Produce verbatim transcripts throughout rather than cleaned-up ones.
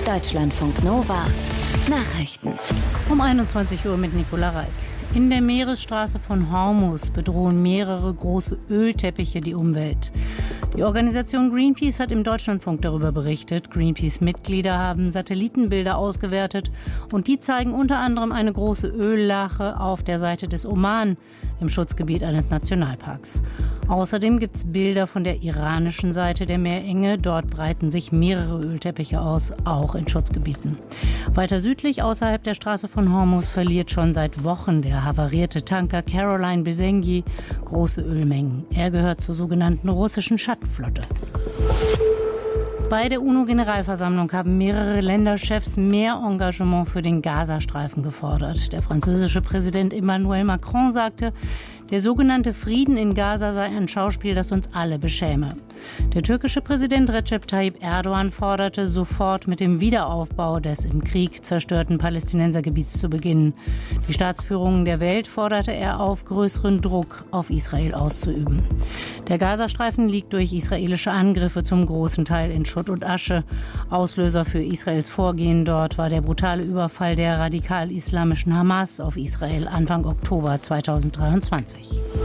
Deutschlandfunk Nova Nachrichten. Um einundzwanzig Uhr mit Nicola Reik. In der Meeresstraße von Hormuz bedrohen mehrere große Ölteppiche die Umwelt. Die Organisation Greenpeace hat im Deutschlandfunk darüber berichtet. Greenpeace-Mitglieder haben Satellitenbilder ausgewertet und die zeigen unter anderem eine große Öllache auf der Seite des Oman im Schutzgebiet eines Nationalparks. Außerdem gibt es Bilder von der iranischen Seite der Meerenge. Dort breiten sich mehrere Ölteppiche aus, auch in Schutzgebieten. Weiter südlich, außerhalb der Straße von Hormuz, verliert schon seit Wochen der havarierte Tanker Caroline Besengi große Ölmengen. Er gehört zur sogenannten russischen Schattenflotte. Bei der UNO-Generalversammlung haben mehrere Länderchefs mehr Engagement für den Gazastreifen gefordert. Der französische Präsident Emmanuel Macron sagte, der sogenannte Frieden in Gaza sei ein Schauspiel, das uns alle beschäme. Der türkische Präsident Recep Tayyip Erdogan forderte, sofort mit dem Wiederaufbau des im Krieg zerstörten Palästinensergebiets zu beginnen. Die Staatsführungen der Welt forderte er auf, größeren Druck auf Israel auszuüben. Der Gazastreifen liegt durch israelische Angriffe zum großen Teil in Schutt und Asche. Auslöser für Israels Vorgehen dort war der brutale Überfall der radikal-islamischen Hamas auf Israel Anfang Oktober zweitausenddreiundzwanzig.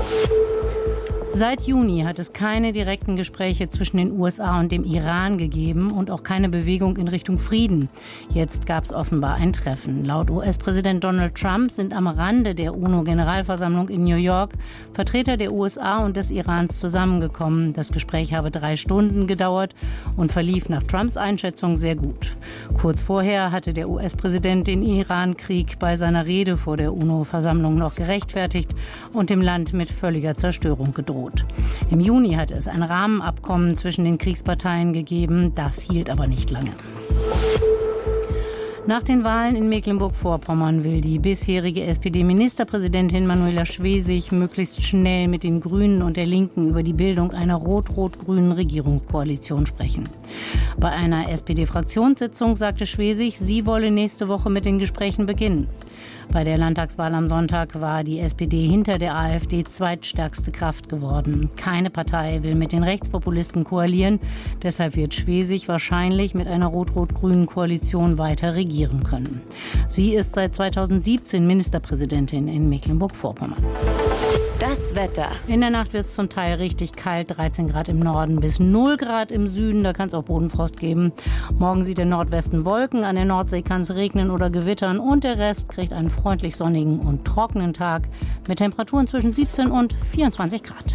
Seit Juni hat es keine direkten Gespräche zwischen den U S A und dem Iran gegeben und auch keine Bewegung in Richtung Frieden. Jetzt gab es offenbar ein Treffen. Laut U S-Präsident Donald Trump sind am Rande der UNO-Generalversammlung in New York Vertreter der U S A und des Irans zusammengekommen. Das Gespräch habe drei Stunden gedauert und verlief nach Trumps Einschätzung sehr gut. Kurz vorher hatte der U S-Präsident den Iran-Krieg bei seiner Rede vor der UNO-Versammlung noch gerechtfertigt und dem Land mit völliger Zerstörung gedroht. Im Juni hatte es ein Rahmenabkommen zwischen den Kriegsparteien gegeben. Das hielt aber nicht lange. Nach den Wahlen in Mecklenburg-Vorpommern will die bisherige S P D-Ministerpräsidentin Manuela Schwesig möglichst schnell mit den Grünen und der Linken über die Bildung einer rot-rot-grünen Regierungskoalition sprechen. Bei einer S P D-Fraktionssitzung sagte Schwesig, sie wolle nächste Woche mit den Gesprächen beginnen. Bei der Landtagswahl am Sonntag war die S P D hinter der AfD zweitstärkste Kraft geworden. Keine Partei will mit den Rechtspopulisten koalieren. Deshalb wird Schwesig wahrscheinlich mit einer rot-rot-grünen Koalition weiter regieren können. Sie ist seit zweitausendsiebzehn Ministerpräsidentin in Mecklenburg-Vorpommern. Das Wetter. In der Nacht wird es zum Teil richtig kalt, dreizehn Grad im Norden bis null Grad im Süden, da kann es auch Bodenfrost geben. Morgen sieht der Nordwesten Wolken, an der Nordsee kann es regnen oder gewittern und der Rest kriegt einen freundlich sonnigen und trockenen Tag mit Temperaturen zwischen siebzehn und vierundzwanzig Grad.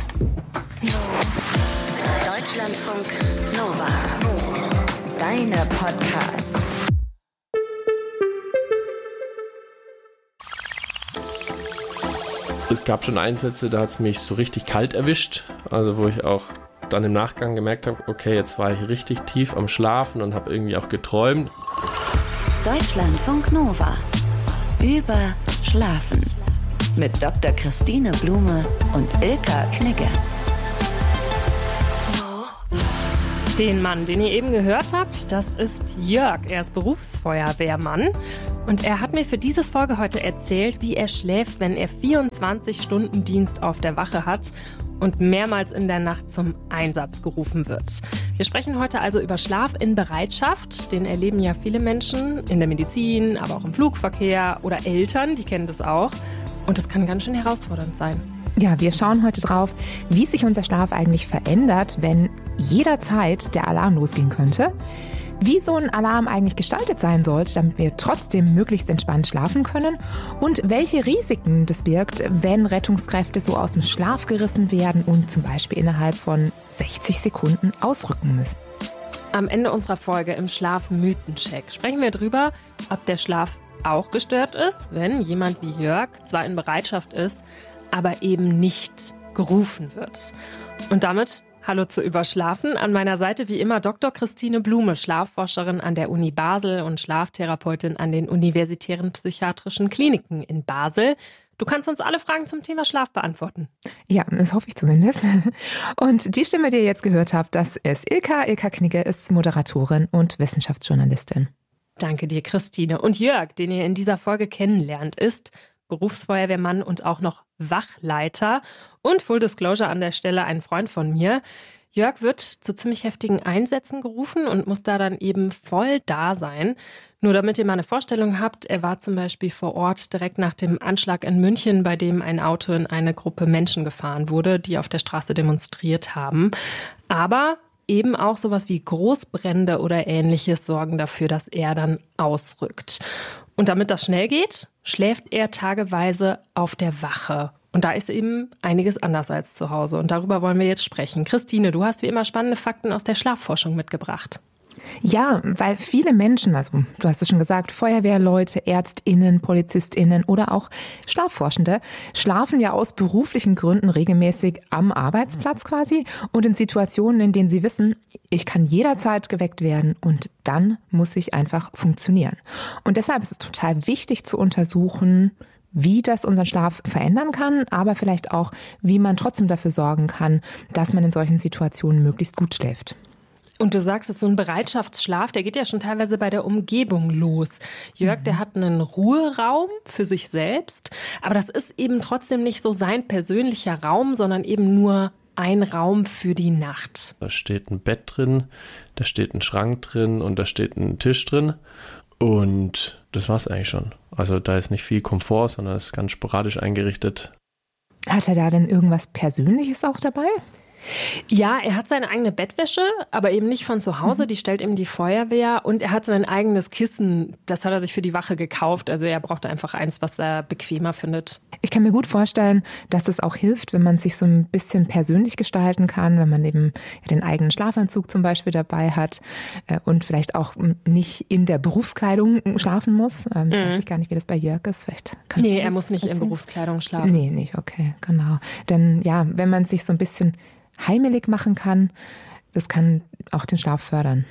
Deutschlandfunk Nova. Deine Podcasts. Es gab schon Einsätze, da hat es mich so richtig kalt erwischt, also wo ich auch dann im Nachgang gemerkt habe, okay, jetzt war ich richtig tief am Schlafen und habe irgendwie auch geträumt. Deutschlandfunk Nova. Über Schlafen. Mit Doktor Christine Blume und Ilka Knigge. Den Mann, den ihr eben gehört habt, das ist Jörg. Er ist Berufsfeuerwehrmann. Und er hat mir für diese Folge heute erzählt, wie er schläft, wenn er vierundzwanzig Stunden Dienst auf der Wache hat und mehrmals in der Nacht zum Einsatz gerufen wird. Wir sprechen heute also über Schlaf in Bereitschaft. Den erleben ja viele Menschen in der Medizin, aber auch im Flugverkehr oder Eltern, die kennen das auch. Und das kann ganz schön herausfordernd sein. Ja, wir schauen heute drauf, wie sich unser Schlaf eigentlich verändert, wenn jederzeit der Alarm losgehen könnte. Wie so ein Alarm eigentlich gestaltet sein sollte, damit wir trotzdem möglichst entspannt schlafen können und welche Risiken das birgt, wenn Rettungskräfte so aus dem Schlaf gerissen werden und zum Beispiel innerhalb von sechzig Sekunden ausrücken müssen. Am Ende unserer Folge im Schlaf-Mythen-Check sprechen wir drüber, ob der Schlaf auch gestört ist, wenn jemand wie Jörg zwar in Bereitschaft ist, aber eben nicht gerufen wird. Und damit hallo zu Überschlafen. An meiner Seite wie immer Doktor Christine Blume, Schlafforscherin an der Uni Basel und Schlaftherapeutin an den universitären psychiatrischen Kliniken in Basel. Du kannst uns alle Fragen zum Thema Schlaf beantworten. Ja, das hoffe ich zumindest. Und die Stimme, die ihr jetzt gehört habt, das ist Ilka. Ilka Knigge ist Moderatorin und Wissenschaftsjournalistin. Danke dir, Christine. Und Jörg, den ihr in dieser Folge kennenlernt, ist Berufsfeuerwehrmann und auch noch Wachleiter und Full Disclosure an der Stelle ein Freund von mir. Jörg wird zu ziemlich heftigen Einsätzen gerufen und muss da dann eben voll da sein. Nur damit ihr mal eine Vorstellung habt, er war zum Beispiel vor Ort direkt nach dem Anschlag in München, bei dem ein Auto in eine Gruppe Menschen gefahren wurde, die auf der Straße demonstriert haben. Aber eben auch sowas wie Großbrände oder Ähnliches sorgen dafür, dass er dann ausrückt. Und damit das schnell geht, schläft er tageweise auf der Wache. Und da ist eben einiges anders als zu Hause. Und darüber wollen wir jetzt sprechen. Christine, du hast wie immer spannende Fakten aus der Schlafforschung mitgebracht. Ja, weil viele Menschen, also du hast es schon gesagt, Feuerwehrleute, ÄrztInnen, PolizistInnen oder auch Schlafforschende schlafen ja aus beruflichen Gründen regelmäßig am Arbeitsplatz quasi und in Situationen, in denen sie wissen, ich kann jederzeit geweckt werden und dann muss ich einfach funktionieren. Und deshalb ist es total wichtig zu untersuchen, wie das unseren Schlaf verändern kann, aber vielleicht auch, wie man trotzdem dafür sorgen kann, dass man in solchen Situationen möglichst gut schläft. Und du sagst, es ist so ein Bereitschaftsschlaf, der geht ja schon teilweise bei der Umgebung los. Jörg, mhm. der hat einen Ruheraum für sich selbst, aber das ist eben trotzdem nicht so sein persönlicher Raum, sondern eben nur ein Raum für die Nacht. Da steht ein Bett drin, da steht ein Schrank drin und da steht ein Tisch drin und das war's eigentlich schon. Also da ist nicht viel Komfort, sondern es ist ganz sporadisch eingerichtet. Hat er da denn irgendwas Persönliches auch dabei? Ja, er hat seine eigene Bettwäsche, aber eben nicht von zu Hause, die stellt ihm die Feuerwehr und er hat sein eigenes Kissen, das hat er sich für die Wache gekauft, also er braucht einfach eins, was er bequemer findet. Ich kann mir gut vorstellen, dass das auch hilft, wenn man sich so ein bisschen persönlich gestalten kann, wenn man eben den eigenen Schlafanzug zum Beispiel dabei hat und vielleicht auch nicht in der Berufskleidung schlafen muss. Ich mhm. weiß ich gar nicht, wie das bei Jörg ist. Vielleicht kannst nee, du er muss nicht erzählen? In Berufskleidung schlafen. Nee, nicht, okay, genau. Denn ja, wenn man sich so ein bisschen heimelig machen kann, das kann auch den Schlaf fördern.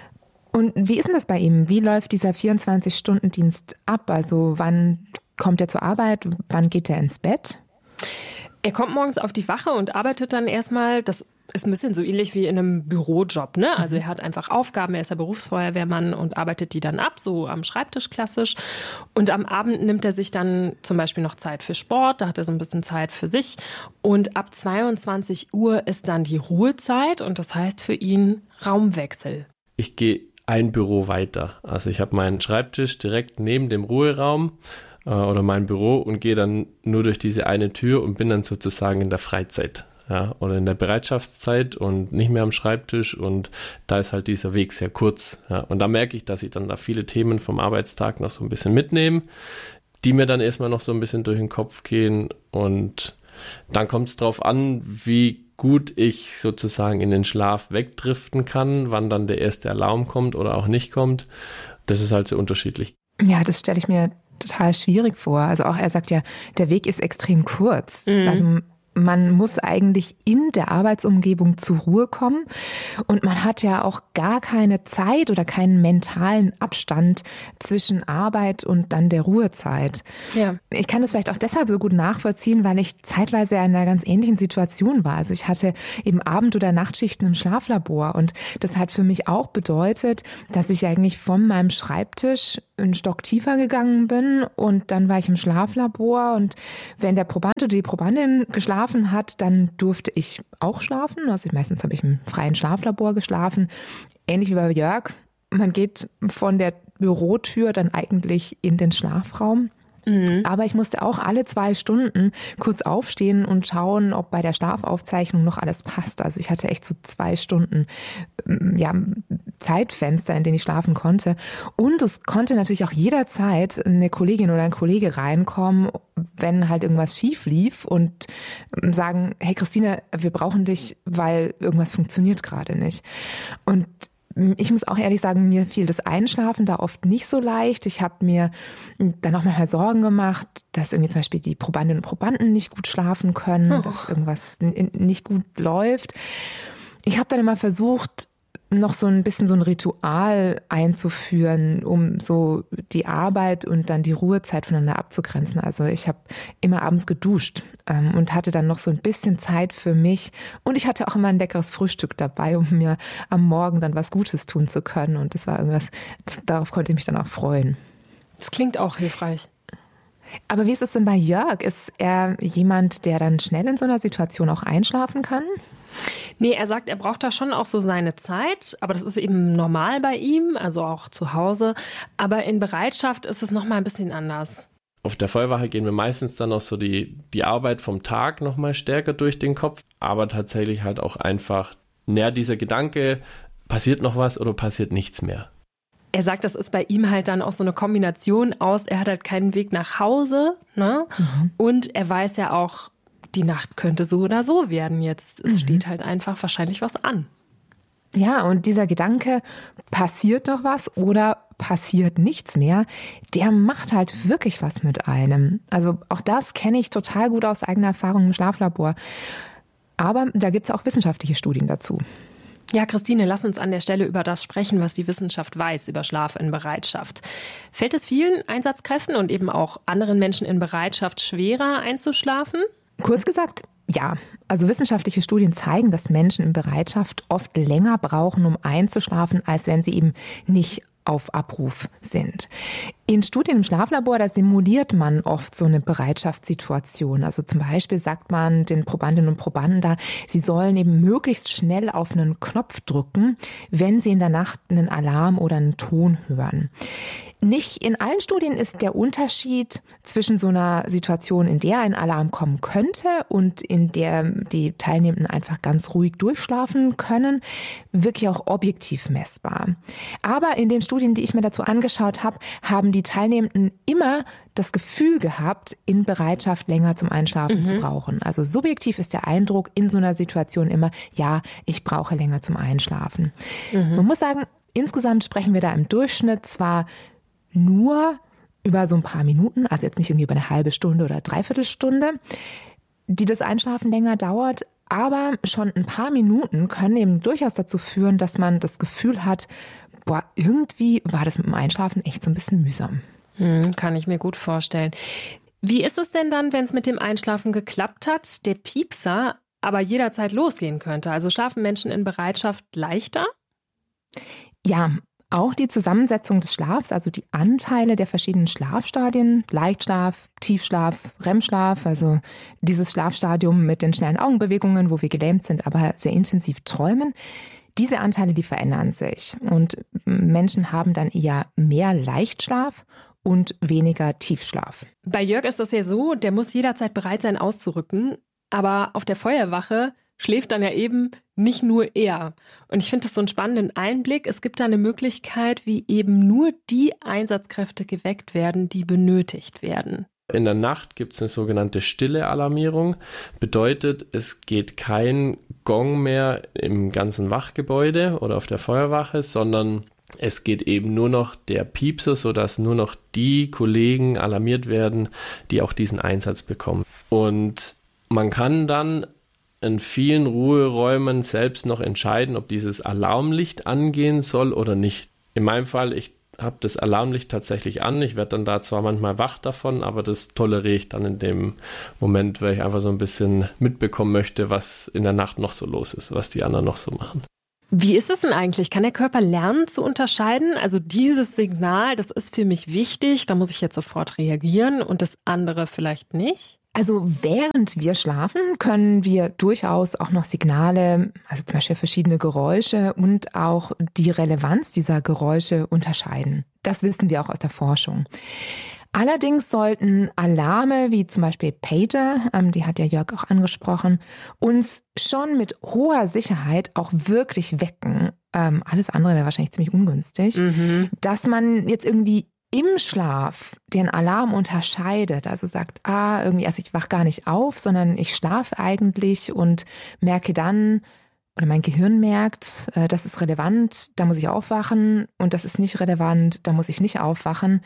Und wie ist denn das bei ihm? Wie läuft dieser vierundzwanzig-Stunden-Dienst ab? Also wann kommt er zur Arbeit? Wann geht er ins Bett? Er kommt morgens auf die Wache und arbeitet dann erstmal, das ist ein bisschen so ähnlich wie in einem Bürojob, ne? Also er hat einfach Aufgaben, er ist ja Berufsfeuerwehrmann und arbeitet die dann ab, so am Schreibtisch klassisch. Und am Abend nimmt er sich dann zum Beispiel noch Zeit für Sport, da hat er so ein bisschen Zeit für sich. Und ab zweiundzwanzig Uhr ist dann die Ruhezeit und das heißt für ihn Raumwechsel. Ich gehe ein Büro weiter. Also ich habe meinen Schreibtisch direkt neben dem Ruheraum oder mein Büro und gehe dann nur durch diese eine Tür und bin dann sozusagen in der Freizeit, ja, oder in der Bereitschaftszeit und nicht mehr am Schreibtisch und da ist halt dieser Weg sehr kurz, ja, und da merke ich, dass ich dann da viele Themen vom Arbeitstag noch so ein bisschen mitnehme, die mir dann erstmal noch so ein bisschen durch den Kopf gehen und dann kommt es drauf an, wie gut ich sozusagen in den Schlaf wegdriften kann, wann dann der erste Alarm kommt oder auch nicht kommt. Das ist halt so unterschiedlich. Ja, das stelle ich mir total schwierig vor. Also auch er sagt ja, der Weg ist extrem kurz. Mhm. Also man muss eigentlich in der Arbeitsumgebung zur Ruhe kommen und man hat ja auch gar keine Zeit oder keinen mentalen Abstand zwischen Arbeit und dann der Ruhezeit. Ja. Ich kann das vielleicht auch deshalb so gut nachvollziehen, weil ich zeitweise in einer ganz ähnlichen Situation war. Also ich hatte eben Abend- oder Nachtschichten im Schlaflabor und das hat für mich auch bedeutet, dass ich eigentlich von meinem Schreibtisch einen Stock tiefer gegangen bin und dann war ich im Schlaflabor und wenn der Proband oder die Probandin geschlafen hat, dann durfte ich auch schlafen. Also meistens habe ich im freien Schlaflabor geschlafen. Ähnlich wie bei Jörg. Man geht von der Bürotür dann eigentlich in den Schlafraum. Mhm. Aber ich musste auch alle zwei Stunden kurz aufstehen und schauen, ob bei der Schlafaufzeichnung noch alles passt. Also ich hatte echt so zwei Stunden ja, Zeitfenster, in denen ich schlafen konnte. Und es konnte natürlich auch jederzeit eine Kollegin oder ein Kollege reinkommen, wenn halt irgendwas schief lief und sagen, hey Christine, wir brauchen dich, weil irgendwas funktioniert gerade nicht. Und ich muss auch ehrlich sagen, mir fiel das Einschlafen da oft nicht so leicht. Ich habe mir dann auch manchmal Sorgen gemacht, dass irgendwie zum Beispiel die Probandinnen und Probanden nicht gut schlafen können, oh. dass irgendwas nicht gut läuft. Ich habe dann immer versucht, noch so ein bisschen so ein Ritual einzuführen, um so die Arbeit und dann die Ruhezeit voneinander abzugrenzen. Also ich habe immer abends geduscht ähm, und hatte dann noch so ein bisschen Zeit für mich. Und ich hatte auch immer ein leckeres Frühstück dabei, um mir am Morgen dann was Gutes tun zu können. Und das war irgendwas, das, darauf konnte ich mich dann auch freuen. Das klingt auch hilfreich. Aber wie ist es denn bei Jörg? Ist er jemand, der dann schnell in so einer Situation auch einschlafen kann? Nee, er sagt, er braucht da schon auch so seine Zeit, aber das ist eben normal bei ihm, also auch zu Hause. Aber in Bereitschaft ist es nochmal ein bisschen anders. Auf der Feuerwache gehen wir meistens dann auch so die, die Arbeit vom Tag nochmal stärker durch den Kopf, aber tatsächlich halt auch einfach näher dieser Gedanke, passiert noch was oder passiert nichts mehr. Er sagt, das ist bei ihm halt dann auch so eine Kombination aus, er hat halt keinen Weg nach Hause, ne? Mhm. Und er weiß ja auch, die Nacht könnte so oder so werden jetzt. Es mhm. steht halt einfach wahrscheinlich was an. Ja, und dieser Gedanke, passiert noch was oder passiert nichts mehr, der macht halt wirklich was mit einem. Also auch das kenne ich total gut aus eigener Erfahrung im Schlaflabor. Aber da gibt es auch wissenschaftliche Studien dazu. Ja, Christine, lass uns an der Stelle über das sprechen, was die Wissenschaft weiß über Schlaf in Bereitschaft. Fällt es vielen Einsatzkräften und eben auch anderen Menschen in Bereitschaft schwerer einzuschlafen? Kurz gesagt, ja. Also wissenschaftliche Studien zeigen, dass Menschen in Bereitschaft oft länger brauchen, um einzuschlafen, als wenn sie eben nicht auf Abruf sind. In Studien im Schlaflabor, da simuliert man oft so eine Bereitschaftssituation. Also zum Beispiel sagt man den Probandinnen und Probanden da, sie sollen eben möglichst schnell auf einen Knopf drücken, wenn sie in der Nacht einen Alarm oder einen Ton hören. Nicht in allen Studien ist der Unterschied zwischen so einer Situation, in der ein Alarm kommen könnte und in der die Teilnehmenden einfach ganz ruhig durchschlafen können, wirklich auch objektiv messbar. Aber in den Studien, die ich mir dazu angeschaut habe, haben die Teilnehmenden immer das Gefühl gehabt, in Bereitschaft länger zum Einschlafen mhm. zu brauchen. Also subjektiv ist der Eindruck in so einer Situation immer, ja, ich brauche länger zum Einschlafen. Mhm. Man muss sagen, insgesamt sprechen wir da im Durchschnitt zwar nur über so ein paar Minuten, also jetzt nicht irgendwie über eine halbe Stunde oder Dreiviertelstunde, die das Einschlafen länger dauert, aber schon ein paar Minuten können eben durchaus dazu führen, dass man das Gefühl hat, boah, irgendwie war das mit dem Einschlafen echt so ein bisschen mühsam. Hm, kann ich mir gut vorstellen. Wie ist es denn dann, wenn es mit dem Einschlafen geklappt hat, der Piepser aber jederzeit losgehen könnte? Also schlafen Menschen in Bereitschaft leichter? Ja, auch die Zusammensetzung des Schlafs, also die Anteile der verschiedenen Schlafstadien, Leichtschlaf, Tiefschlaf, R E M-Schlaf, also dieses Schlafstadium mit den schnellen Augenbewegungen, wo wir gelähmt sind, aber sehr intensiv träumen, diese Anteile, die verändern sich. Und Menschen haben dann eher mehr Leichtschlaf und weniger Tiefschlaf. Bei Jörg ist das ja so, der muss jederzeit bereit sein, auszurücken, aber auf der Feuerwache schläft dann ja eben nicht nur er. Und ich finde das so einen spannenden Einblick. Es gibt da eine Möglichkeit, wie eben nur die Einsatzkräfte geweckt werden, die benötigt werden. In der Nacht gibt es eine sogenannte stille Alarmierung. Bedeutet, es geht kein Gong mehr im ganzen Wachgebäude oder auf der Feuerwache, sondern es geht eben nur noch der Piepser, sodass nur noch die Kollegen alarmiert werden, die auch diesen Einsatz bekommen. Und man kann dann in vielen Ruheräumen selbst noch entscheiden, ob dieses Alarmlicht angehen soll oder nicht. In meinem Fall, ich habe das Alarmlicht tatsächlich an. Ich werde dann da zwar manchmal wach davon, aber das toleriere ich dann in dem Moment, weil ich einfach so ein bisschen mitbekommen möchte, was in der Nacht noch so los ist, was die anderen noch so machen. Wie ist es denn eigentlich? Kann der Körper lernen zu unterscheiden? Also dieses Signal, das ist für mich wichtig, da muss ich jetzt sofort reagieren und das andere vielleicht nicht? Also während wir schlafen, können wir durchaus auch noch Signale, also zum Beispiel verschiedene Geräusche und auch die Relevanz dieser Geräusche unterscheiden. Das wissen wir auch aus der Forschung. Allerdings sollten Alarme wie zum Beispiel Pager, ähm, die hat ja Jörg auch angesprochen, uns schon mit hoher Sicherheit auch wirklich wecken. Ähm, alles andere wäre wahrscheinlich ziemlich ungünstig. Mhm. Dass man jetzt irgendwie im Schlaf den Alarm unterscheidet, also sagt, ah, irgendwie, also ich wach gar nicht auf, sondern ich schlafe eigentlich und merke dann, oder mein Gehirn merkt, das ist relevant, da muss ich aufwachen und das ist nicht relevant, da muss ich nicht aufwachen.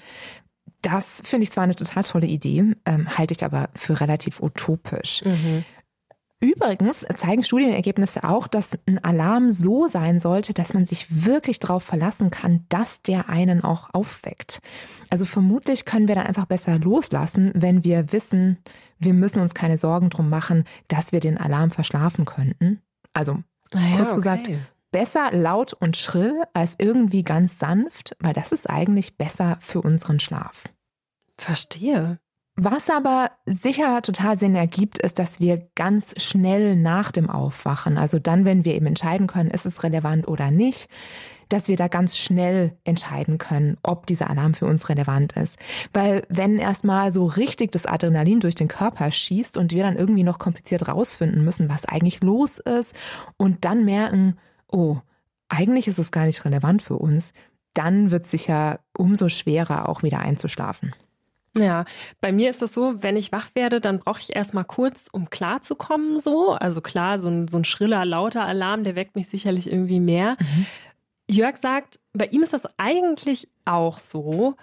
Das finde ich zwar eine total tolle Idee, ähm, halte ich aber für relativ utopisch. Mhm. Übrigens zeigen Studienergebnisse auch, dass ein Alarm so sein sollte, dass man sich wirklich darauf verlassen kann, dass der einen auch aufweckt. Also vermutlich können wir dann einfach besser loslassen, wenn wir wissen, wir müssen uns keine Sorgen drum machen, dass wir den Alarm verschlafen könnten. Also ja, kurz okay. gesagt, besser laut und schrill als irgendwie ganz sanft, weil das ist eigentlich besser für unseren Schlaf. Verstehe. Was aber sicher total Sinn ergibt, ist, dass wir ganz schnell nach dem Aufwachen, also dann, wenn wir eben entscheiden können, ist es relevant oder nicht, dass wir da ganz schnell entscheiden können, ob dieser Alarm für uns relevant ist. Weil wenn erstmal so richtig das Adrenalin durch den Körper schießt und wir dann irgendwie noch kompliziert rausfinden müssen, was eigentlich los ist und dann merken, oh, eigentlich ist es gar nicht relevant für uns, dann wird es sicher umso schwerer, auch wieder einzuschlafen. Ja, bei mir ist das so, wenn ich wach werde, dann brauche ich erstmal kurz, um klarzukommen so. Also klar, so ein, so ein schriller, lauter Alarm, der weckt mich sicherlich irgendwie mehr. Mhm. Jörg sagt, bei ihm ist das eigentlich auch so,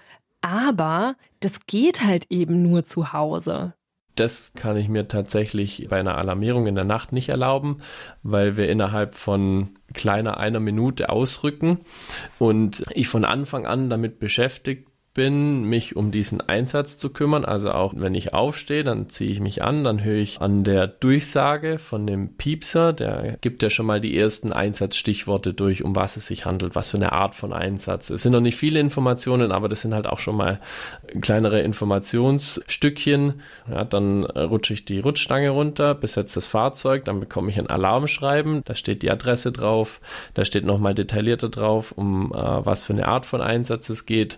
aber das geht halt eben nur zu Hause. Das kann ich mir tatsächlich bei einer Alarmierung in der Nacht nicht erlauben, weil wir innerhalb von kleiner einer Minute ausrücken und ich von Anfang an damit beschäftigt bin, mich um diesen Einsatz zu kümmern. Also auch wenn ich aufstehe, dann ziehe ich mich an, dann höre ich an der Durchsage von dem Piepser, der gibt ja schon mal die ersten Einsatzstichworte durch, um was es sich handelt, was für eine Art von Einsatz. Es sind noch nicht viele Informationen, aber das sind halt auch schon mal kleinere Informationsstückchen. Ja, dann rutsche ich die Rutschstange runter, besetze das Fahrzeug, dann bekomme ich ein Alarmschreiben, da steht die Adresse drauf, da steht nochmal detaillierter drauf, um äh, was für eine Art von Einsatz es geht.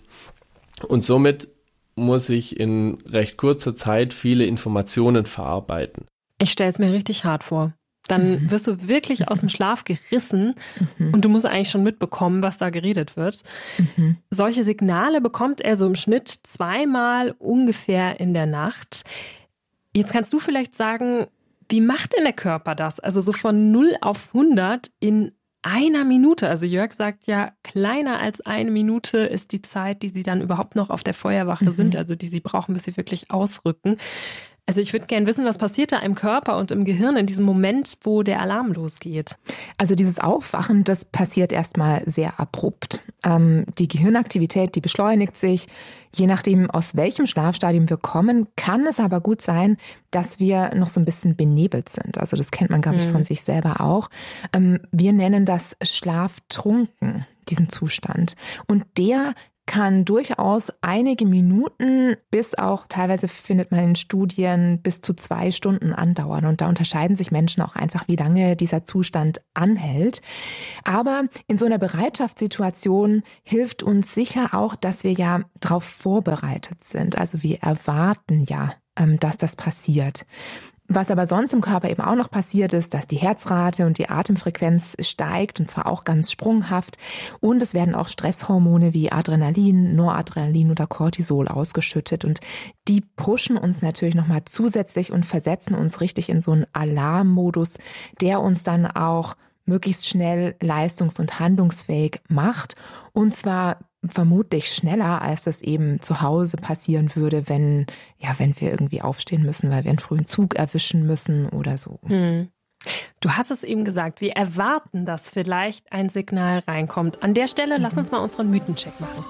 Und somit muss ich in recht kurzer Zeit viele Informationen verarbeiten. Ich stelle es mir richtig hart vor. Dann wirst du wirklich aus dem Schlaf gerissen mhm. und du musst eigentlich schon mitbekommen, was da geredet wird. Mhm. Solche Signale bekommt er so im Schnitt zweimal ungefähr in der Nacht. Jetzt kannst du vielleicht sagen, wie macht denn der Körper das? Also so von null auf hundert in einer Minute. Also Jörg sagt ja, kleiner als eine Minute ist die Zeit, die sie dann überhaupt noch auf der Feuerwache mhm. sind, also die sie brauchen, bis sie wirklich ausrücken. Also ich würde gerne wissen, was passiert da im Körper und im Gehirn in diesem Moment, wo der Alarm losgeht? Also dieses Aufwachen, das passiert erstmal sehr abrupt. Ähm, die Gehirnaktivität, die beschleunigt sich. Je nachdem, aus welchem Schlafstadium wir kommen, kann es aber gut sein, dass wir noch so ein bisschen benebelt sind. Also das kennt man, glaube ich, von sich selber auch. Ähm, wir nennen das Schlaftrunken, diesen Zustand. Und der kann durchaus einige Minuten bis auch, teilweise findet man in Studien, bis zu zwei Stunden andauern. Und da unterscheiden sich Menschen auch einfach, wie lange dieser Zustand anhält. Aber in so einer Bereitschaftssituation hilft uns sicher auch, dass wir ja darauf vorbereitet sind. Also wir erwarten ja, dass das passiert. Was aber sonst im Körper eben auch noch passiert ist, dass die Herzrate und die Atemfrequenz steigt und zwar auch ganz sprunghaft und es werden auch Stresshormone wie Adrenalin, Noradrenalin oder Cortisol ausgeschüttet und die pushen uns natürlich nochmal zusätzlich und versetzen uns richtig in so einen Alarmmodus, der uns dann auch möglichst schnell leistungs- und handlungsfähig macht und zwar vermutlich schneller, als das eben zu Hause passieren würde, wenn, ja, wenn wir irgendwie aufstehen müssen, weil wir einen frühen Zug erwischen müssen oder so. Hm. Du hast es eben gesagt, wir erwarten, dass vielleicht ein Signal reinkommt. An der Stelle, mhm. lass uns mal unseren Mythencheck machen.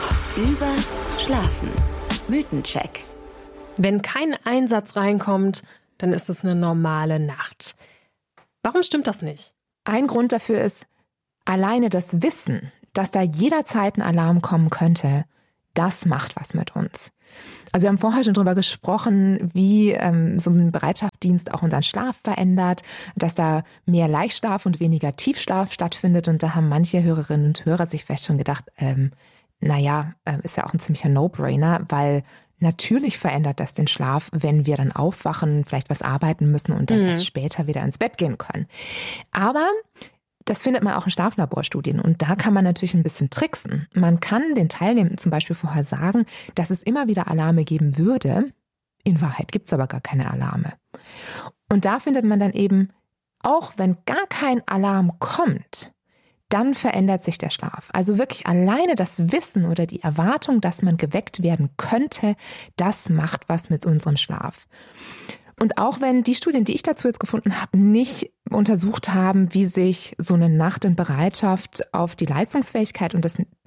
Über Schlafen. Mythencheck. Wenn kein Einsatz reinkommt, dann ist es eine normale Nacht. Warum stimmt das nicht? Ein Grund dafür ist, alleine das Wissen, dass da jederzeit ein Alarm kommen könnte, das macht was mit uns. Also wir haben vorher schon darüber gesprochen, wie ähm, so ein Bereitschaftsdienst auch unseren Schlaf verändert, dass da mehr Leichtschlaf und weniger Tiefschlaf stattfindet. Und da haben manche Hörerinnen und Hörer sich vielleicht schon gedacht, ähm, naja, äh, ist ja auch ein ziemlicher No-Brainer, weil natürlich verändert das den Schlaf, wenn wir dann aufwachen, vielleicht was arbeiten müssen und dann mhm. erst später wieder ins Bett gehen können. Aber das findet man auch in Schlaflaborstudien und da kann man natürlich ein bisschen tricksen. Man kann den Teilnehmenden zum Beispiel vorher sagen, dass es immer wieder Alarme geben würde. In Wahrheit gibt es aber gar keine Alarme. Und da findet man dann eben, auch wenn gar kein Alarm kommt, dann verändert sich der Schlaf. Also wirklich alleine das Wissen oder die Erwartung, dass man geweckt werden könnte, das macht was mit unserem Schlaf. Und auch wenn die Studien, die ich dazu jetzt gefunden habe, nicht untersucht haben, wie sich so eine Nacht in Bereitschaft auf die Leistungsfähigkeit und das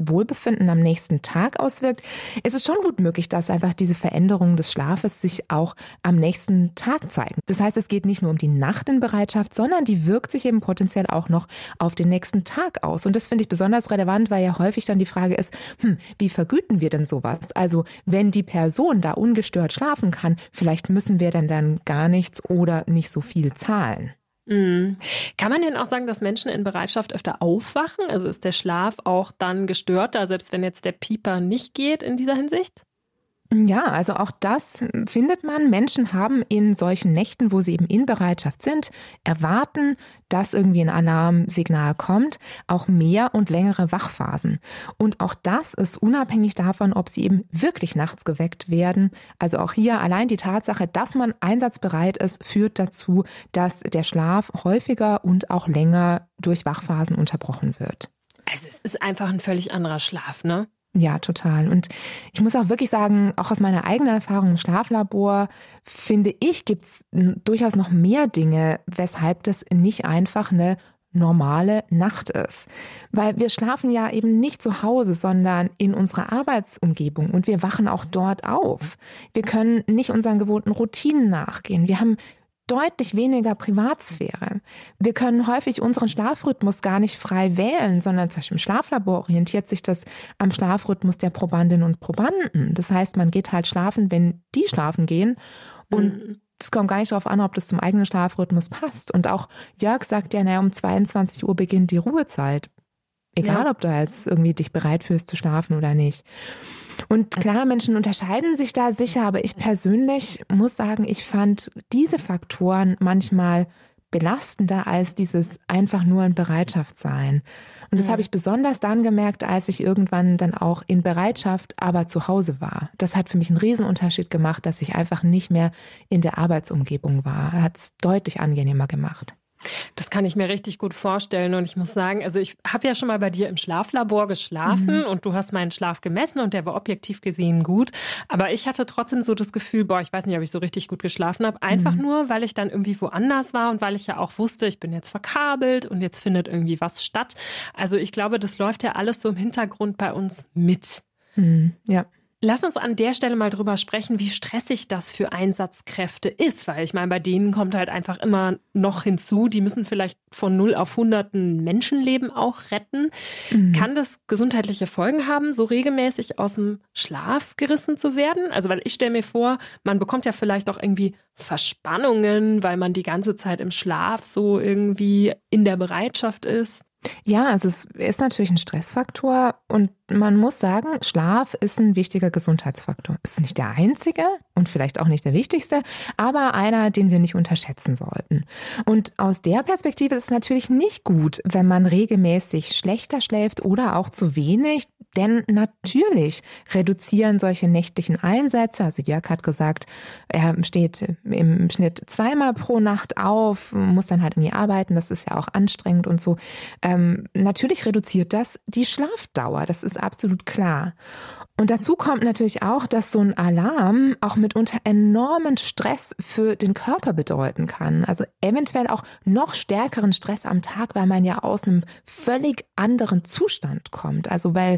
Wohlbefinden am nächsten Tag auswirkt, ist es schon gut möglich, dass einfach diese Veränderungen des Schlafes sich auch am nächsten Tag zeigen. Das heißt, es geht nicht nur um die Nacht in Bereitschaft, sondern die wirkt sich eben potenziell auch noch auf den nächsten Tag aus. Und das finde ich besonders relevant, weil ja häufig dann die Frage ist, hm, wie vergüten wir denn sowas? Also wenn die Person da ungestört schlafen kann, vielleicht müssen wir denn dann gar nichts oder nicht so viel zahlen. Mhm. Kann man denn auch sagen, dass Menschen in Bereitschaft öfter aufwachen? Also ist der Schlaf auch dann gestörter, selbst wenn jetzt der Pieper nicht geht in dieser Hinsicht? Ja, also auch das findet man. Menschen haben in solchen Nächten, wo sie eben in Bereitschaft sind, erwarten, dass irgendwie ein Alarmsignal kommt, auch mehr und längere Wachphasen. Und auch das ist unabhängig davon, ob sie eben wirklich nachts geweckt werden. Also auch hier allein die Tatsache, dass man einsatzbereit ist, führt dazu, dass der Schlaf häufiger und auch länger durch Wachphasen unterbrochen wird. Also es ist einfach ein völlig anderer Schlaf, ne? Ja, total. Und ich muss auch wirklich sagen, auch aus meiner eigenen Erfahrung im Schlaflabor, finde ich, gibt es durchaus noch mehr Dinge, weshalb das nicht einfach eine normale Nacht ist. Weil wir schlafen ja eben nicht zu Hause, sondern in unserer Arbeitsumgebung und wir wachen auch dort auf. Wir können nicht unseren gewohnten Routinen nachgehen. Wir haben deutlich weniger Privatsphäre. Wir können häufig unseren Schlafrhythmus gar nicht frei wählen, sondern zum Beispiel im Schlaflabor orientiert sich das am Schlafrhythmus der Probandinnen und Probanden. Das heißt, man geht halt schlafen, wenn die schlafen gehen und es kommt gar nicht darauf an, ob das zum eigenen Schlafrhythmus passt. Und auch Jörg sagt ja, naja, um zweiundzwanzig Uhr beginnt die Ruhezeit. Egal, ja, ob du jetzt irgendwie dich bereit fühlst zu schlafen oder nicht. Und klar, Menschen unterscheiden sich da sicher, aber ich persönlich muss sagen, ich fand diese Faktoren manchmal belastender als dieses einfach nur in Bereitschaft sein. Und das mhm. habe ich besonders dann gemerkt, als ich irgendwann dann auch in Bereitschaft, aber zu Hause war. Das hat für mich einen Riesenunterschied gemacht, dass ich einfach nicht mehr in der Arbeitsumgebung war. Hat es deutlich angenehmer gemacht. Das kann ich mir richtig gut vorstellen und ich muss sagen, also ich habe ja schon mal bei dir im Schlaflabor geschlafen mhm. und du hast meinen Schlaf gemessen und der war objektiv gesehen gut, aber ich hatte trotzdem so das Gefühl, boah, ich weiß nicht, ob ich so richtig gut geschlafen habe, einfach mhm. nur, weil ich dann irgendwie woanders war und weil ich ja auch wusste, ich bin jetzt verkabelt und jetzt findet irgendwie was statt. Also ich glaube, das läuft ja alles so im Hintergrund bei uns mit. Mhm. Ja. Lass uns an der Stelle mal drüber sprechen, wie stressig das für Einsatzkräfte ist, weil ich meine, bei denen kommt halt einfach immer noch hinzu, die müssen vielleicht von null auf hunderten Menschenleben auch retten. Mhm. Kann das gesundheitliche Folgen haben, so regelmäßig aus dem Schlaf gerissen zu werden? Also weil ich stelle mir vor, man bekommt ja vielleicht auch irgendwie Verspannungen, weil man die ganze Zeit im Schlaf so irgendwie in der Bereitschaft ist. Ja, also es ist natürlich ein Stressfaktor und man muss sagen, Schlaf ist ein wichtiger Gesundheitsfaktor. Es ist nicht der einzige und vielleicht auch nicht der wichtigste, aber einer, den wir nicht unterschätzen sollten. Und aus der Perspektive ist es natürlich nicht gut, wenn man regelmäßig schlechter schläft oder auch zu wenig, denn natürlich reduzieren solche nächtlichen Einsätze, also Jörg hat gesagt, er steht im Schnitt zweimal pro Nacht auf, muss dann halt irgendwie arbeiten, das ist ja auch anstrengend und so. Ähm, natürlich reduziert das die Schlafdauer, das ist absolut klar. Und dazu kommt natürlich auch, dass so ein Alarm auch mitunter enormen Stress für den Körper bedeuten kann. Also eventuell auch noch stärkeren Stress am Tag, weil man ja aus einem völlig anderen Zustand kommt. Also weil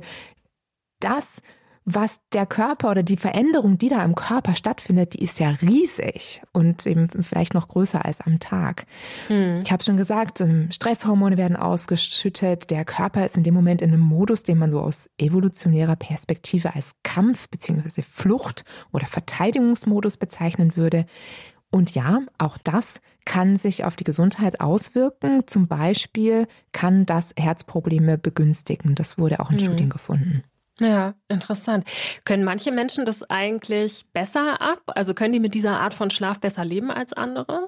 das, was der Körper oder die Veränderung, die da im Körper stattfindet, die ist ja riesig und eben vielleicht noch größer als am Tag. Hm. Ich habe schon gesagt, Stresshormone werden ausgeschüttet. Der Körper ist in dem Moment in einem Modus, den man so aus evolutionärer Perspektive als Kampf- bzw. Flucht- oder Verteidigungsmodus bezeichnen würde. Und ja, auch das kann sich auf die Gesundheit auswirken. Zum Beispiel kann das Herzprobleme begünstigen. Das wurde auch in hm. Studien gefunden. Ja, interessant. Können manche Menschen das eigentlich besser ab? Also können die mit dieser Art von Schlaf besser leben als andere?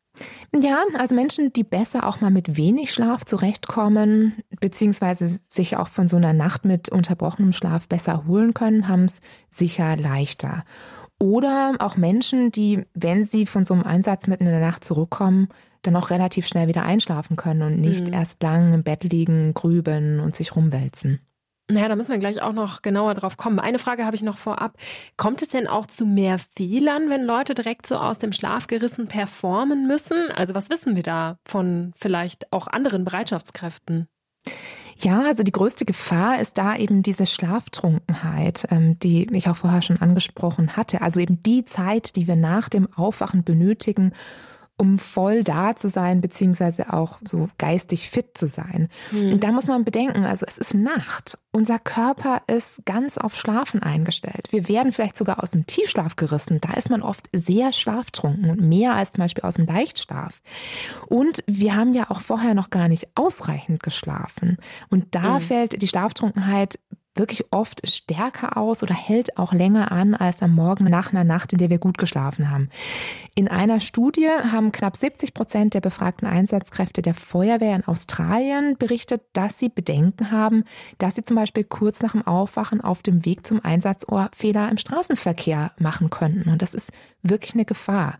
Ja, also Menschen, die besser auch mal mit wenig Schlaf zurechtkommen, beziehungsweise sich auch von so einer Nacht mit unterbrochenem Schlaf besser erholen können, haben es sicher leichter. Oder auch Menschen, die, wenn sie von so einem Einsatz mitten in der Nacht zurückkommen, dann auch relativ schnell wieder einschlafen können und nicht mhm. erst lang im Bett liegen, grübeln und sich rumwälzen. Naja, da müssen wir gleich auch noch genauer drauf kommen. Eine Frage habe ich noch vorab. Kommt es denn auch zu mehr Fehlern, wenn Leute direkt so aus dem Schlaf gerissen performen müssen? Also was wissen wir da von vielleicht auch anderen Bereitschaftskräften? Ja, also die größte Gefahr ist da eben diese Schlaftrunkenheit, ähm, die ich auch vorher schon angesprochen hatte. Also eben die Zeit, die wir nach dem Aufwachen benötigen, um voll da zu sein, beziehungsweise auch so geistig fit zu sein. Mhm. Und da muss man bedenken, also es ist Nacht. Unser Körper ist ganz auf Schlafen eingestellt. Wir werden vielleicht sogar aus dem Tiefschlaf gerissen. Da ist man oft sehr schlaftrunken und mehr als zum Beispiel aus dem Leichtschlaf. Und wir haben ja auch vorher noch gar nicht ausreichend geschlafen. Und da mhm. fällt die Schlaftrunkenheit wirklich oft stärker aus oder hält auch länger an als am Morgen nach einer Nacht, in der wir gut geschlafen haben. In einer Studie haben knapp siebzig Prozent der befragten Einsatzkräfte der Feuerwehr in Australien berichtet, dass sie Bedenken haben, dass sie zum Beispiel kurz nach dem Aufwachen auf dem Weg zum Einsatzort Fehler im Straßenverkehr machen könnten. Und das ist wirklich eine Gefahr.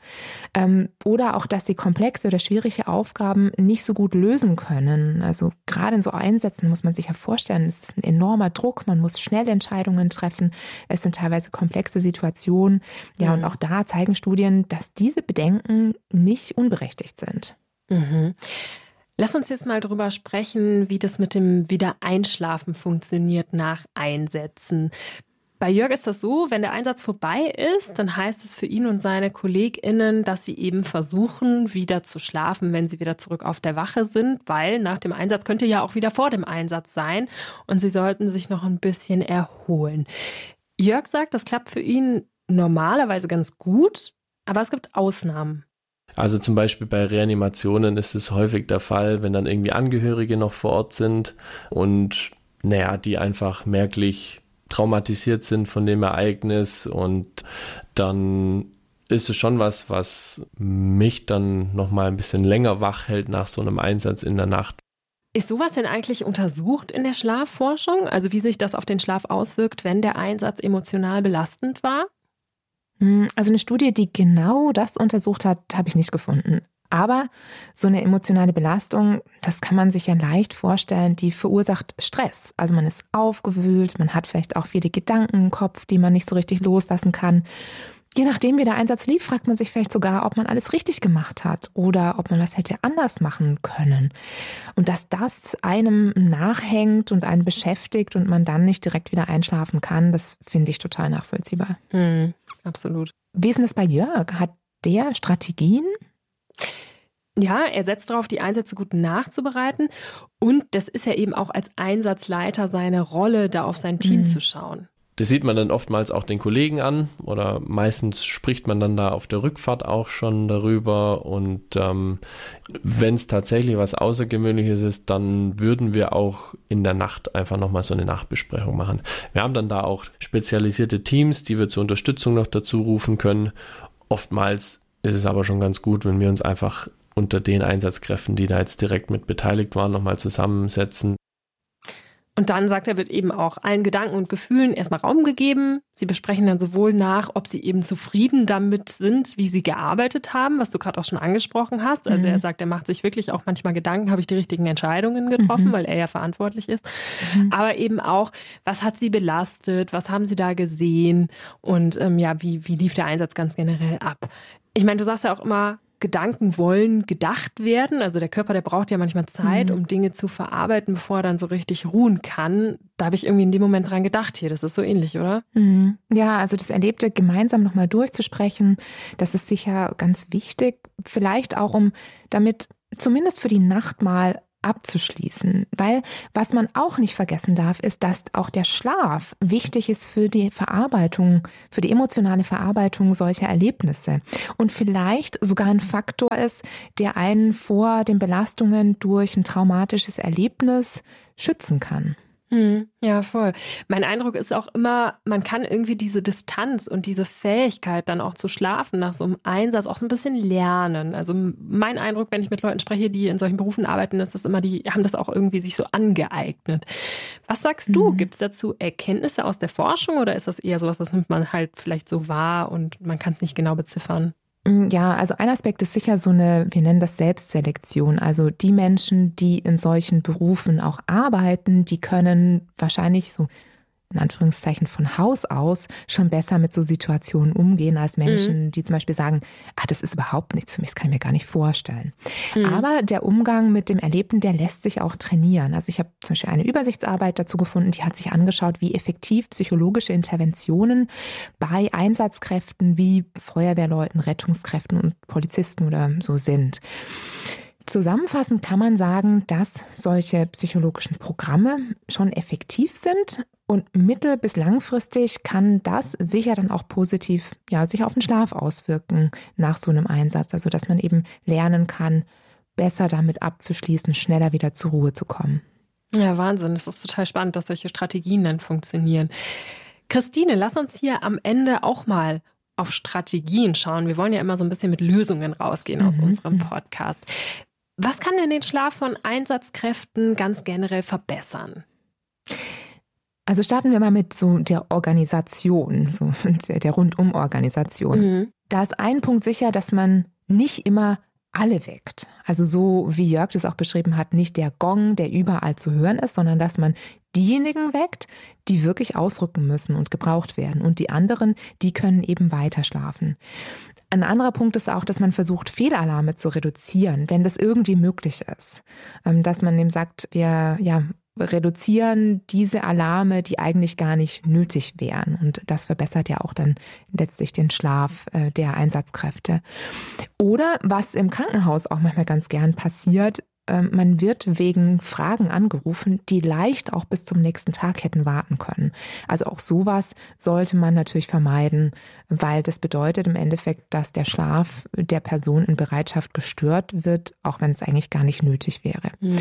Oder auch, dass sie komplexe oder schwierige Aufgaben nicht so gut lösen können. Also gerade in so Einsätzen muss man sich ja vorstellen, es ist ein enormer Druck. Man muss schnell Entscheidungen treffen. Es sind teilweise komplexe Situationen. Ja, mhm. und auch da zeigen Studien, dass diese Bedenken nicht unberechtigt sind. Mhm. Lass uns jetzt mal drüber sprechen, wie das mit dem Wiedereinschlafen funktioniert nach Einsätzen. Bei Jörg ist das so, wenn der Einsatz vorbei ist, dann heißt es für ihn und seine KollegInnen, dass sie eben versuchen, wieder zu schlafen, wenn sie wieder zurück auf der Wache sind, weil nach dem Einsatz könnte ja auch wieder vor dem Einsatz sein und sie sollten sich noch ein bisschen erholen. Jörg sagt, das klappt für ihn normalerweise ganz gut, aber es gibt Ausnahmen. Also zum Beispiel bei Reanimationen ist es häufig der Fall, wenn dann irgendwie Angehörige noch vor Ort sind und naja, die einfach merklich traumatisiert sind von dem Ereignis und dann ist es schon was, was mich dann nochmal ein bisschen länger wach hält nach so einem Einsatz in der Nacht. Ist sowas denn eigentlich untersucht in der Schlafforschung? Also wie sich das auf den Schlaf auswirkt, wenn der Einsatz emotional belastend war? Also eine Studie, die genau das untersucht hat, habe ich nicht gefunden. Aber so eine emotionale Belastung, das kann man sich ja leicht vorstellen, die verursacht Stress. Also man ist aufgewühlt, man hat vielleicht auch viele Gedanken im Kopf, die man nicht so richtig loslassen kann. Je nachdem, wie der Einsatz lief, fragt man sich vielleicht sogar, ob man alles richtig gemacht hat oder ob man was hätte anders machen können. Und dass das einem nachhängt und einen beschäftigt und man dann nicht direkt wieder einschlafen kann, das finde ich total nachvollziehbar. Hm, absolut. Wie ist denn das bei Jörg? Hat der Strategien? Ja, er setzt darauf, die Einsätze gut nachzubereiten. Und das ist ja eben auch als Einsatzleiter seine Rolle, da auf sein Team mhm. zu schauen. Das sieht man dann oftmals auch den Kollegen an oder meistens spricht man dann da auf der Rückfahrt auch schon darüber. Und ähm, wenn es tatsächlich was Außergewöhnliches ist, dann würden wir auch in der Nacht einfach nochmal so eine Nachbesprechung machen. Wir haben dann da auch spezialisierte Teams, die wir zur Unterstützung noch dazu rufen können. Oftmals ist es aber schon ganz gut, wenn wir uns einfach unter den Einsatzkräften, die da jetzt direkt mit beteiligt waren, nochmal zusammensetzen. Und dann, sagt er, wird eben auch allen Gedanken und Gefühlen erstmal Raum gegeben. Sie besprechen dann sowohl nach, ob sie eben zufrieden damit sind, wie sie gearbeitet haben, was du gerade auch schon angesprochen hast. Also mhm. er sagt, er macht sich wirklich auch manchmal Gedanken, habe ich die richtigen Entscheidungen getroffen, mhm. weil er ja verantwortlich ist. Mhm. Aber eben auch, was hat sie belastet, was haben sie da gesehen und ähm, ja, wie, wie lief der Einsatz ganz generell ab? Ich meine, du sagst ja auch immer, Gedanken wollen gedacht werden. Also der Körper, der braucht ja manchmal Zeit, mhm. um Dinge zu verarbeiten, bevor er dann so richtig ruhen kann. Da habe ich irgendwie in dem Moment dran gedacht hier. Das ist so ähnlich, oder? Mhm. Ja, also das Erlebte gemeinsam nochmal durchzusprechen, das ist sicher ganz wichtig. Vielleicht auch, um damit zumindest für die Nacht mal abzuschließen. Weil was man auch nicht vergessen darf, ist, dass auch der Schlaf wichtig ist für die Verarbeitung, für die emotionale Verarbeitung solcher Erlebnisse. Und vielleicht sogar ein Faktor ist, der einen vor den Belastungen durch ein traumatisches Erlebnis schützen kann. Hm, ja, voll. Mein Eindruck ist auch immer, man kann irgendwie diese Distanz und diese Fähigkeit dann auch zu schlafen nach so einem Einsatz auch so ein bisschen lernen. Also mein Eindruck, wenn ich mit Leuten spreche, die in solchen Berufen arbeiten, ist das immer, die haben das auch irgendwie sich so angeeignet. Was sagst du? Mhm. Gibt es dazu Erkenntnisse aus der Forschung oder ist das eher sowas, das nimmt man halt vielleicht so wahr und man kann es nicht genau beziffern? Ja, also ein Aspekt ist sicher so eine, wir nennen das Selbstselektion. Also die Menschen, die in solchen Berufen auch arbeiten, die können wahrscheinlich so in Anführungszeichen von Haus aus schon besser mit so Situationen umgehen als Menschen, mhm. die zum Beispiel sagen, ah, das ist überhaupt nichts für mich, das kann ich mir gar nicht vorstellen. Mhm. Aber der Umgang mit dem Erlebten, der lässt sich auch trainieren. Also ich habe zum Beispiel eine Übersichtsarbeit dazu gefunden, die hat sich angeschaut, wie effektiv psychologische Interventionen bei Einsatzkräften wie Feuerwehrleuten, Rettungskräften und Polizisten oder so sind. Zusammenfassend kann man sagen, dass solche psychologischen Programme schon effektiv sind und mittel- bis langfristig kann das sicher dann auch positiv ja, sich auf den Schlaf auswirken nach so einem Einsatz. Also dass man eben lernen kann, besser damit abzuschließen, schneller wieder zur Ruhe zu kommen. Ja, Wahnsinn. Das ist total spannend, dass solche Strategien dann funktionieren. Christine, lass uns hier am Ende auch mal auf Strategien schauen. Wir wollen ja immer so ein bisschen mit Lösungen rausgehen aus mhm. unserem Podcast. Was kann denn den Schlaf von Einsatzkräften ganz generell verbessern? Also starten wir mal mit so der Organisation, so der Rundum-Organisation. Mhm. Da ist ein Punkt sicher, dass man nicht immer alle weckt. Also so wie Jörg das auch beschrieben hat, nicht der Gong, der überall zu hören ist, sondern dass man diejenigen weckt, die wirklich ausrücken müssen und gebraucht werden. Und die anderen, die können eben weiter schlafen. Ein anderer Punkt ist auch, dass man versucht, Fehlalarme zu reduzieren, wenn das irgendwie möglich ist. Dass man eben sagt, wir ja, reduzieren diese Alarme, die eigentlich gar nicht nötig wären. Und das verbessert ja auch dann letztlich den Schlaf der Einsatzkräfte. Oder was im Krankenhaus auch manchmal ganz gern passiert, man wird wegen Fragen angerufen, die leicht auch bis zum nächsten Tag hätten warten können. Also auch sowas sollte man natürlich vermeiden, weil das bedeutet im Endeffekt, dass der Schlaf der Person in Bereitschaft gestört wird, auch wenn es eigentlich gar nicht nötig wäre. Mhm.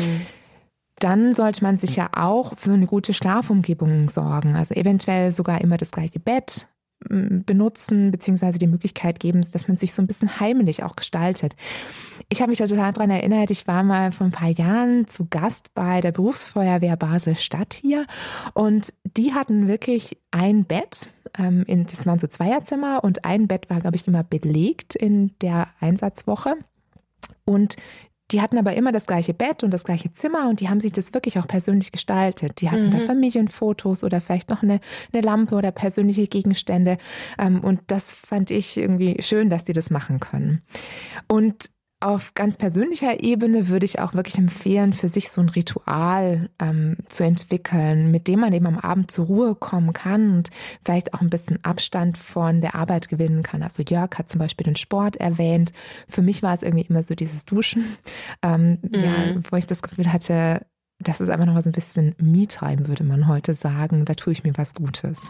Dann sollte man sich ja auch für eine gute Schlafumgebung sorgen. Also eventuell sogar immer das gleiche Bett benutzen, beziehungsweise die Möglichkeit geben, dass man sich so ein bisschen heimlich auch gestaltet. Ich habe mich da total daran erinnert, ich war mal vor ein paar Jahren zu Gast bei der Berufsfeuerwehr Basel-Stadt hier und die hatten wirklich ein Bett, ähm, in, das waren so Zweierzimmer und ein Bett war, glaube ich, immer belegt in der Einsatzwoche und die hatten aber immer das gleiche Bett und das gleiche Zimmer und die haben sich das wirklich auch persönlich gestaltet. Die hatten mhm. da Familienfotos oder vielleicht noch eine, eine Lampe oder persönliche Gegenstände. Und das fand ich irgendwie schön, dass die das machen können. Und auf ganz persönlicher Ebene würde ich auch wirklich empfehlen, für sich so ein Ritual ähm, zu entwickeln, mit dem man eben am Abend zur Ruhe kommen kann und vielleicht auch ein bisschen Abstand von der Arbeit gewinnen kann. Also Jörg hat zum Beispiel den Sport erwähnt. Für mich war es irgendwie immer so dieses Duschen, ähm, mhm. ja, wo ich das Gefühl hatte, das ist einfach noch so ein bisschen Me-Time, würde man heute sagen. Da tue ich mir was Gutes.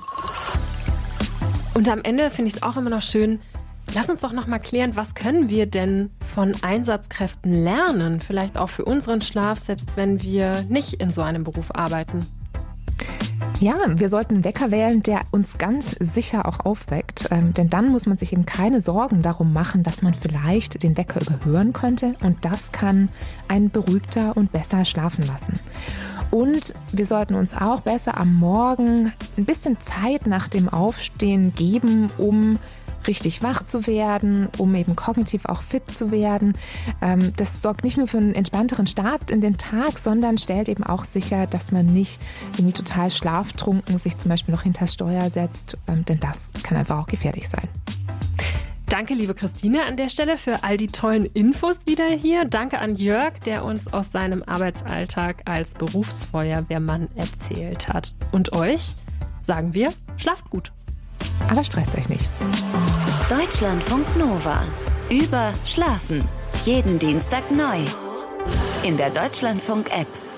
Und am Ende finde ich es auch immer noch schön, lass uns doch noch mal klären, was können wir denn von Einsatzkräften lernen? Vielleicht auch für unseren Schlaf, selbst wenn wir nicht in so einem Beruf arbeiten. Ja, wir sollten einen Wecker wählen, der uns ganz sicher auch aufweckt. Ähm, denn dann muss man sich eben keine Sorgen darum machen, dass man vielleicht den Wecker überhören könnte. Und das kann einen beruhigter und besser schlafen lassen. Und wir sollten uns auch besser am Morgen ein bisschen Zeit nach dem Aufstehen geben, um richtig wach zu werden, um eben kognitiv auch fit zu werden. Das sorgt nicht nur für einen entspannteren Start in den Tag, sondern stellt eben auch sicher, dass man nicht irgendwie total schlaftrunken sich zum Beispiel noch hinter das Steuer setzt, denn das kann einfach auch gefährlich sein. Danke, liebe Christine, an der Stelle für all die tollen Infos wieder hier. Danke an Jörg, der uns aus seinem Arbeitsalltag als Berufsfeuerwehrmann erzählt hat. Und euch sagen wir, schlaft gut. Aber stresst euch nicht. Deutschlandfunk Nova. Über Schlafen. Jeden Dienstag neu. In der Deutschlandfunk-App.